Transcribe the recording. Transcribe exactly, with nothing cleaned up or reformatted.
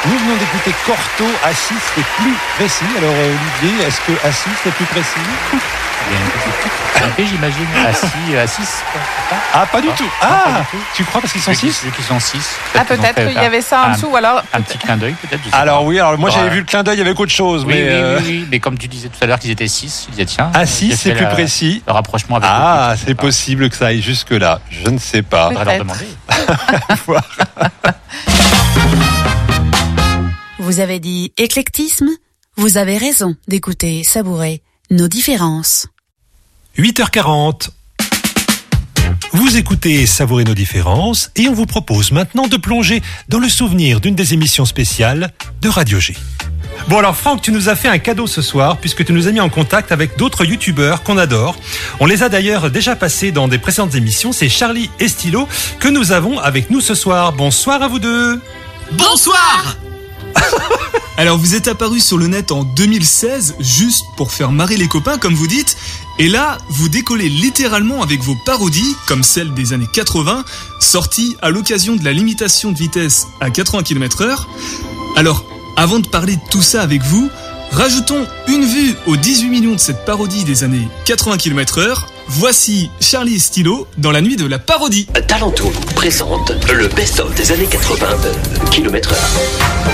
Nous venons d'écouter Corto, Assis, c'est plus précis. Alors euh, Olivier, est-ce que Assis c'est plus précis? Il y a une petite qualité, j'imagine. Assis, à six. Ah, pas du Ah, tout. non, Ah, pas du tout. tu crois parce qu'ils sont Ceux qui- six? Ceux qui sont six. Ah, peut-être qu'il y avait ça en dessous, ou alors. Un petit clin d'œil, peut-être. je sais Alors pas. oui, alors moi Ouais. j'avais vu le clin d'œil avec autre chose, Oui, mais oui, euh, oui, oui, mais comme tu disais tout à l'heure qu'ils étaient six, je disais tiens. Assis j'ai c'est fait plus la- précis. Le rapprochement avec. Ah, le petit, je sais c'est pas. possible que ça aille jusque là. Je ne sais pas. On va leur Peut-être. demander. Vous avez dit éclectisme? Vous avez raison d'écouter, savourer nos différences. huit heures quarante. Vous écoutez Savourer nos différences et on vous propose maintenant de plonger dans le souvenir d'une des émissions spéciales de Radio G. Bon alors Franck, tu nous as fait un cadeau ce soir puisque tu nous as mis en contact avec d'autres youtubeurs qu'on adore. On les a d'ailleurs déjà passés dans des précédentes émissions. C'est Charlie et Stylo que nous avons avec nous ce soir. Bonsoir à vous deux. Bonsoir. Alors vous êtes apparus sur le net en deux mille seize, juste pour faire marrer les copains comme vous dites, et là vous décollez littéralement avec vos parodies, comme celle des années quatre-vingts, sorties à l'occasion de la limitation de vitesse à quatre-vingts kilomètres heure. Alors, avant de parler de tout ça avec vous, rajoutons une vue aux dix-huit millions de cette parodie des années quatre-vingts kilomètres heure. Voici Charlie et Stylo dans la nuit de la parodie. Talentour présente le best-of des années quatre-vingts kilomètres heure.